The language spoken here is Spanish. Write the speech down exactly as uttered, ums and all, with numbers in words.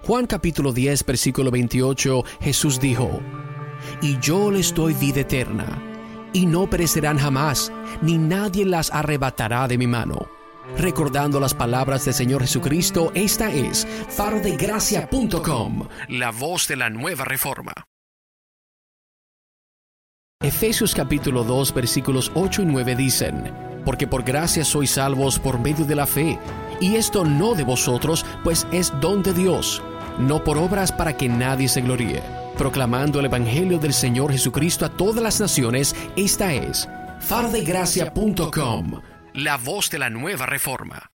Juan capítulo diez, versículo veintiocho, Jesús dijo: «Y yo les doy vida eterna, y no perecerán jamás, ni nadie las arrebatará de mi mano». Recordando las palabras del Señor Jesucristo, esta es faro de gracia punto com, la voz de la nueva reforma. Efesios capítulo dos, versículos ocho y nueve dicen: «Porque por gracia sois salvos por medio de la fe, y esto no de vosotros, pues es don de Dios, no por obras para que nadie se gloríe». Proclamando el Evangelio del Señor Jesucristo a todas las naciones, esta es faro de gracia punto com, la voz de la nueva reforma.